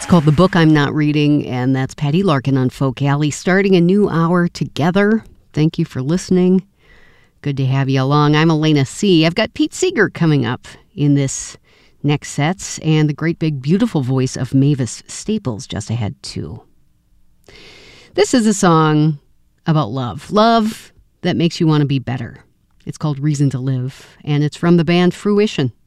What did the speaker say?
Called The Book I'm Not Reading, and that's Patty Larkin on Folk Alley, starting a new hour together. Thank you for listening. Good to have you along. I'm Elena C. I've got Pete Seeger coming up in this next sets, and the great big beautiful voice of Mavis Staples just ahead too. This is a song about love that makes you want to be better. It's called Reason to Live, and it's from the band Fruition.